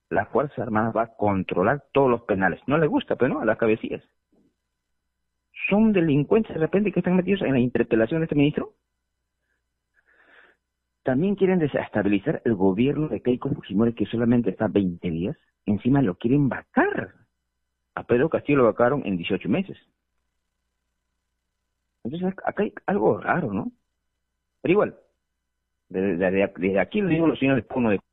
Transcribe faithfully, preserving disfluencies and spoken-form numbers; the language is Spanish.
La Fuerza Armada va a controlar todos los penales. No le gusta, pero no, a las cabecillas. ¿Son delincuentes de repente que están metidos en la interpelación de este ministro? También quieren desestabilizar el gobierno de Keiko Fujimori, que solamente está veinte días. Encima lo quieren vacar. A Pedro Castillo lo vacaron en dieciocho meses. Entonces acá hay algo raro, ¿no? Pero igual, desde, desde, desde aquí le digo a los señores Puno de